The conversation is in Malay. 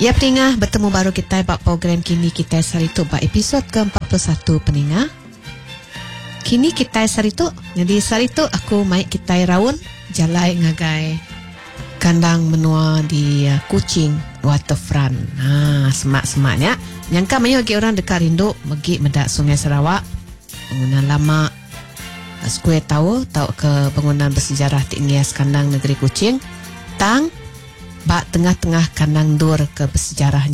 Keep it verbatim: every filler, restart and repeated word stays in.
Ya peningah, bertemu baru kita bak program Kini Kita Sarituk bak episod ke empat puluh satu peningah. Kini Kita Sarituk. Jadi Sarituk aku mai kita raun jalai ngagai kandang menua di uh, Kuching waterfront. Ha, semak-semaknya. Nyangka mayu bagi orang dekat rindu megi medak Sungai Sarawak. Bangunan lama. Sekue tahu tahu ke bangunan bersejarah tinggi kandang negeri Kuching. Tang bak tengah-tengah kandang dur ke bersejarahnya.